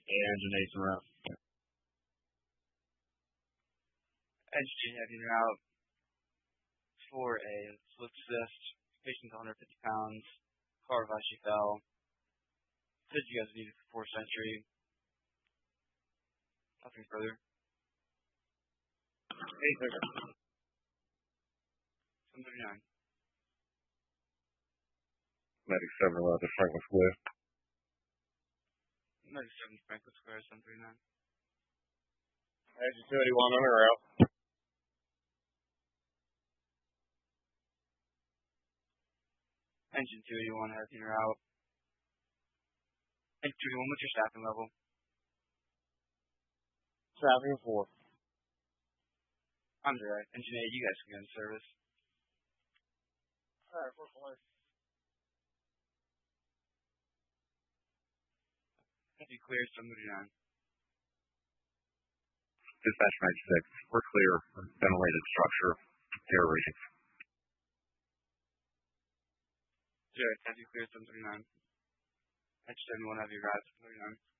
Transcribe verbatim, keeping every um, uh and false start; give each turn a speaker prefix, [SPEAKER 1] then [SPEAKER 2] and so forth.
[SPEAKER 1] Engine eight in route.
[SPEAKER 2] Engine heading route for a slip assist. Patient's one hundred fifty pounds. Car actually fell. Said you guys needed for fourth century. Nothing further.
[SPEAKER 1] Eight figure.
[SPEAKER 2] seven thirty-nine.
[SPEAKER 1] Medic seven eleven to Franklin Square.
[SPEAKER 2] Medic seven Franklin Square, seven thirty-nine.
[SPEAKER 1] Engine two eighty-one on her route.
[SPEAKER 2] Engine two eighty-one heading route. Engine two eighty-one, what's your staffing level?
[SPEAKER 1] Staffing of four.
[SPEAKER 2] Under Engine eight, you guys can go into service.
[SPEAKER 1] Alright, four four.
[SPEAKER 2] Be clear, seven thirty-nine.
[SPEAKER 1] Dispatch ninety-six. We're clear. Ventilated structure. Air ratings.
[SPEAKER 2] Jared, have you clear seven thirty-nine? Engine seventy-one, have you arrived seven thirty-nine?